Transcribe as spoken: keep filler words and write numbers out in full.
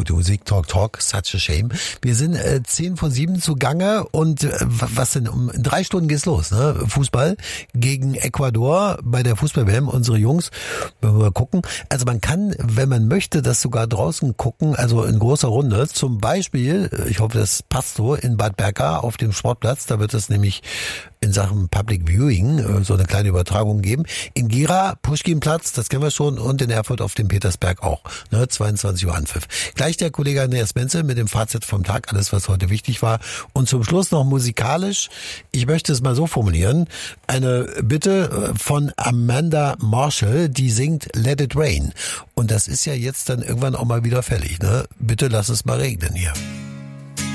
gute Musik, Talk Talk, such a shame. Wir sind äh, zehn vor sieben zugange und äh, was denn, um in drei Stunden geht's los, ne? Fußball gegen Ecuador bei der Fußball-W M, unsere Jungs, wenn wir mal gucken. Also man kann, wenn man möchte, das sogar draußen gucken, also in großer Runde. Zum Beispiel, ich hoffe, das passt so, in Bad Berka auf dem Sportplatz, da wird es nämlich in Sachen Public Viewing so eine kleine Übertragung geben. In Gera, Puschkinplatz, das kennen wir schon, und in Erfurt auf dem Petersberg auch. Ne, zweiundzwanzig Uhr Anpfiff. Gleich der Kollege Andreas Menzel mit dem Fazit vom Tag, alles was heute wichtig war. Und zum Schluss noch musikalisch, ich möchte es mal so formulieren, eine Bitte von Amanda Marshall, die singt Let It Rain. Und das ist ja jetzt dann irgendwann auch mal wieder fällig. Ne? Bitte lass es mal regnen hier.